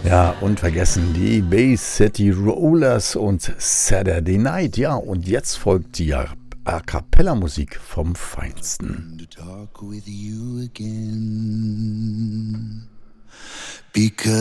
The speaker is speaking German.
Ja, unvergessen die Bay City Rollers und Saturday Night. Ja, und jetzt folgt die A Cappella Musik vom Feinsten. To talk with you again because